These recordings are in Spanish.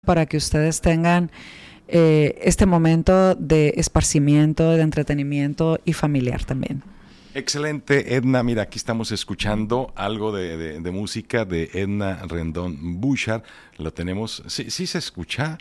para que ustedes tengan este momento de esparcimiento, de entretenimiento y familiar también. Excelente, Edna. Mira, aquí estamos escuchando algo de música de Edna Rendón Bouchard. Lo tenemos, sí se escucha.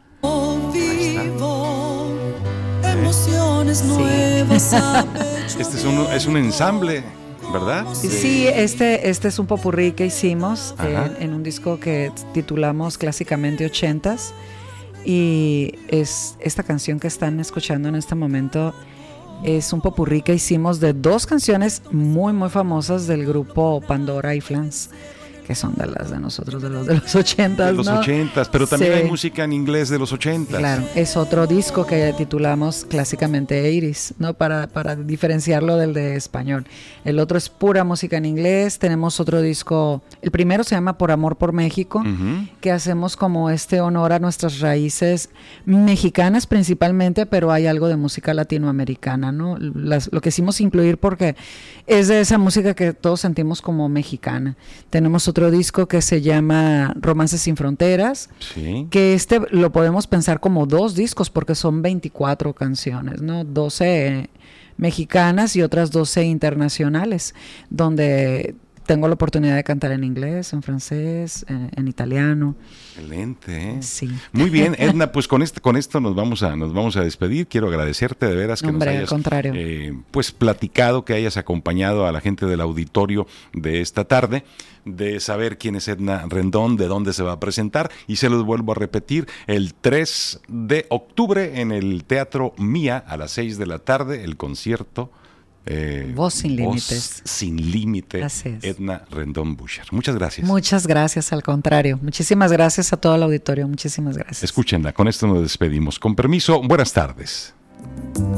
Vivo emociones nuevas. Este es un ensamble, ¿verdad? Sí, este es un popurrí que hicimos en un disco que titulamos clásicamente 80s, y es esta canción que están escuchando en este momento. Es un popurrí que hicimos de dos canciones muy muy famosas del grupo Pandora y Flans, que son de nosotros, de los 80s, de los 80s, pero también sí. Hay música en inglés de los 80s. Claro, es otro disco que titulamos clásicamente 80s, ¿no? Para diferenciarlo del de español. El otro es pura música en inglés. Tenemos otro disco, el primero se llama Por Amor por México, que hacemos como honor a nuestras raíces mexicanas principalmente, pero hay algo de música latinoamericana, ¿no? Lo quisimos incluir porque es de esa música que todos sentimos como mexicana. Tenemos otro disco que se llama Romances sin Fronteras, sí. Que lo podemos pensar como dos discos porque son 24 canciones, ¿no? 12 mexicanas y otras 12 internacionales, donde tengo la oportunidad de cantar en inglés, en francés, en italiano. Excelente, ¿eh? Sí. Muy bien, Edna, pues con esto nos vamos a despedir. Quiero agradecerte de veras que nos hayas pues platicado, que hayas acompañado a la gente del auditorio de esta tarde, de saber quién es Edna Rendón, de dónde se va a presentar, y se los vuelvo a repetir, el 3 de octubre en el Teatro Mía a las 6 de la tarde, el concierto Voz sin límites. Voz sin límite, Edna Rendón Bouchard. Muchas gracias. Muchas gracias, al contrario. Muchísimas gracias a todo el auditorio. Muchísimas gracias. Escúchenla, con esto nos despedimos. Con permiso, buenas tardes.